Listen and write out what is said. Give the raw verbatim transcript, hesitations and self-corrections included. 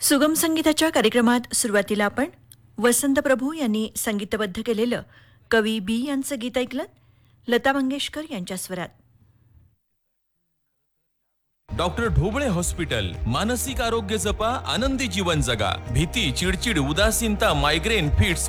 सुगम संगीताच्या कार्यक्रमात सुरुवातीला आपण वसंत प्रभू यांनी संगीतबद्ध केलेलं कवी बी यांचं गीत ऐकलं. लता मंगेशकर यांच्या स्वरात. Doctor Dhoble hospital. मानसिक आरोग्य जपा, आनंदी जीवन जगा. भीती, चिडचिड, उदासीनता, मायग्रेन, फिट्स